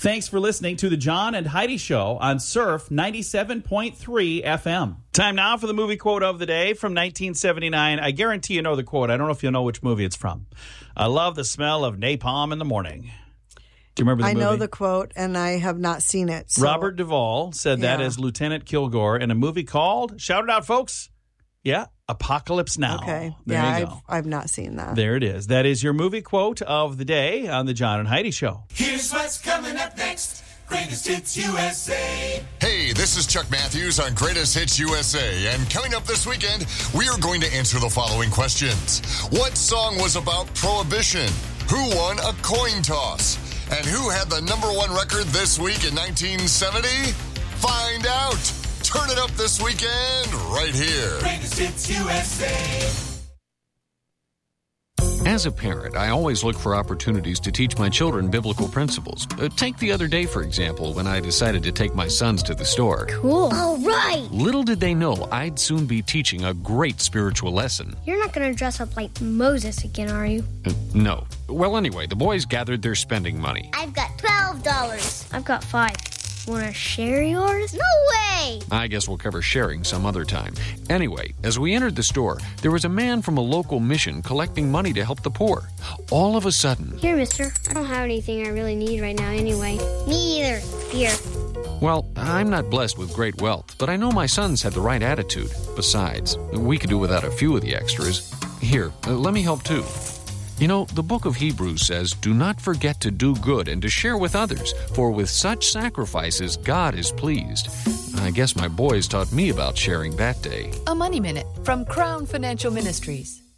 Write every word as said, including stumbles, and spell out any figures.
Thanks for listening to the John and Heidi Show on Surf ninety-seven point three F M. Time now for the movie quote of the day from nineteen seventy-nine. I guarantee you know the quote. I don't know if you'll know which movie it's from. I love the smell of napalm in the morning. Do you remember the I movie? know the quote, and I have not seen it. So. Robert Duvall said that Yeah. as Lieutenant Kilgore in a movie called, shout it out, folks. Yeah, Apocalypse Now. Okay. There yeah, you I've, go. I've not seen that. There it is. That is your movie quote of the day on the John and Heidi Show. Here's what's coming up next. Greatest Hits U S A. Hey, this is Chuck Matthews on Greatest Hits U S A, and coming up this weekend, we are going to answer the following questions. What song was about prohibition? Who won a coin toss? And who had the number one record this week in nineteen seventy? Find out. Turn it up this weekend right here. Greatest Hits U S A. As a parent, I always look for opportunities to teach my children biblical principles. Uh, take the other day, for example, when I decided to take my sons to the store. Cool. All right. Little did they know I'd soon be teaching a great spiritual lesson. You're not going to dress up like Moses again, are you? Uh, no. Well, anyway, the boys gathered their spending money. I've got twelve dollars. I've got five. Want to share yours? No way! I guess we'll cover sharing some other time. Anyway, as we entered the store, there was a man from a local mission collecting money to help the poor. All of a sudden... Here, mister. I don't have anything I really need right now anyway. Me either. Here. Well, I'm not blessed with great wealth, but I know my sons had the right attitude. Besides, we could do without a few of the extras. Here, uh, let me help too. You know, the book of Hebrews says, do not forget to do good and to share with others, for with such sacrifices God is pleased. I guess my boys taught me about sharing that day. A Money Minute from Crown Financial Ministries.